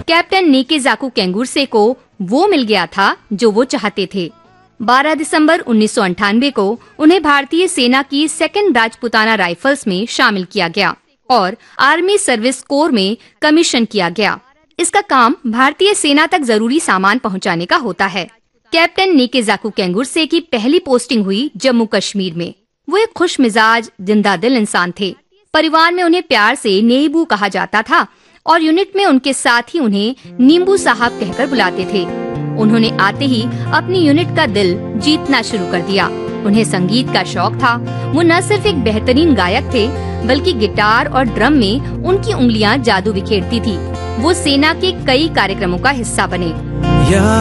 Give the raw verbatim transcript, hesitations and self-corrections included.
Captain नेकेजाकू केंगुरसे को वो मिल गया था जो वो चाहते थे। बारह दिसंबर उन्नीस सौ अंठानवे को उन्हें भारतीय सेना की सेकंड राजपुताना राइफल्स में शामिल किया गया और आर्मी सर्विस कोर में कमीशन किया गया। इसका काम भारतीय सेना तक जरूरी सामान पहुंचाने का होता है। कैप्टन नेकेजाकू केंगुरसे की पहली पोस्टिंग हुई जम्मू कश्मीर में। वो एक खुश मिजाज, जिंदा दिल इंसान थे। परिवार में उन्हें प्यार से नेबू कहा जाता था और यूनिट में उनके साथ ही उन्हें नींबू साहब कहकर बुलाते थे। उन्होंने आते ही अपनी यूनिट का दिल जीतना शुरू कर दिया। उन्हें संगीत का शौक था। वो न सिर्फ एक बेहतरीन गायक थे, बल्कि गिटार और ड्रम में उनकी उंगलियां जादू बिखेरती थी। वो सेना के कई कार्यक्रमों का हिस्सा बने।